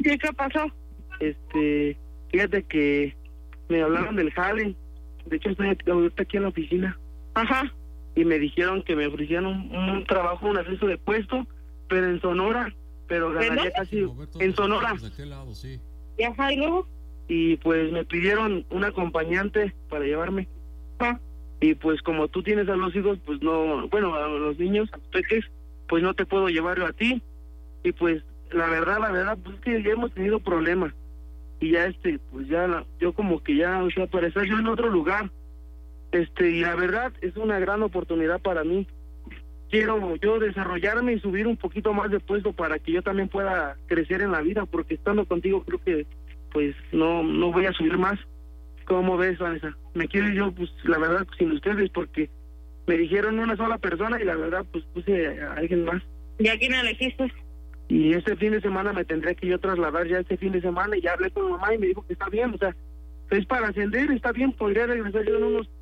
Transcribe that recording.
¿Y qué pasó? Fíjate que me hablaron del jale. De hecho, estoy ahorita aquí en la oficina. Ajá. Y me dijeron que me ofrecían un trabajo, un ascenso de puesto, pero en Sonora. Pero ganaría casi en Sonora. De aquel lado, sí. ¿Y ajá, y luego? Y pues me pidieron un acompañante para llevarme. Ah. Y pues como tú tienes a los hijos, pues no, bueno, a los niños, a los peques, pues no te puedo llevar yo a ti. Y pues la verdad, pues es que ya hemos tenido problemas. Y ya pues ya yo como que ya, o sea, para estar yo en otro lugar. Y la verdad es una gran oportunidad para mí. Quiero yo desarrollarme y subir un poquito más de puesto para que yo también pueda crecer en la vida, porque estando contigo creo que pues no voy a subir más. ¿Cómo ves, Vanessa? Me quiero yo, pues la verdad, sin ustedes, porque me dijeron una sola persona y la verdad, pues puse a alguien más. ¿Y a quién elegiste? Y este fin de semana me tendré que yo trasladar ya este fin de semana y ya hablé con mamá y me dijo que está bien, o sea, es para ascender, está bien, podría regresar yo en unos